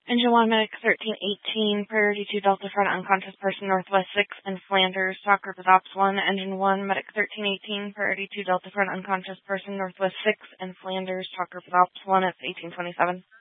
Engine 1, Medic 1318, priority 2, Delta Front, unconscious person, Northwest 6 and Flanders, talk group is Ops 1. Engine 1, Medic 1318, priority 2, Delta Front, unconscious person, Northwest 6 and Flanders, talk group is Ops 1, it's 1827.